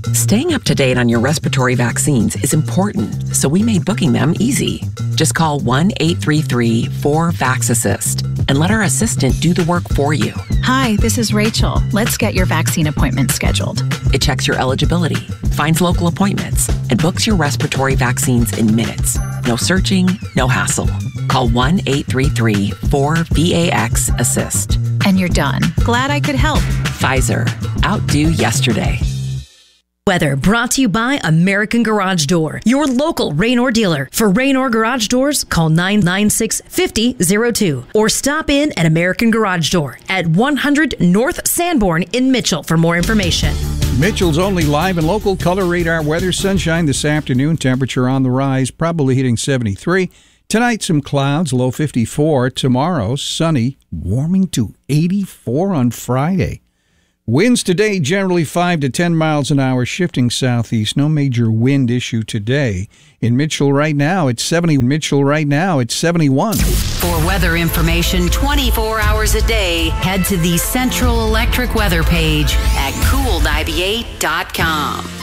Staying up to date on your respiratory vaccines is important, so we made booking them easy. Just call 1-833-4VAX-ASSIST and let our assistant do the work for you. Hi, this is Rachel. Let's get your vaccine appointment scheduled. It checks your eligibility, finds local appointments, and books your respiratory vaccines in minutes. No searching, no hassle. Call 1-833-4VAX-ASSIST. And you're done. Glad I could help. Pfizer. Outdo yesterday. Weather brought to you by American Garage Door, your local Raynor dealer. For Raynor Garage Doors, call 996-5002 or stop in at American Garage Door at 100 North Sanborn in Mitchell for more information. Mitchell's only live and local Color Radar weather. Sunshine this afternoon, temperature on the rise, probably hitting 73. Tonight, some clouds, low 54. Tomorrow, sunny, warming to 84 on Friday. Winds today generally 5 to 10 miles an hour, shifting southeast. No major wind issue today. In Mitchell right now, it's 70. In Mitchell right now, it's 71. For weather information 24 hours a day, head to the Central Electric weather page at cool98.com.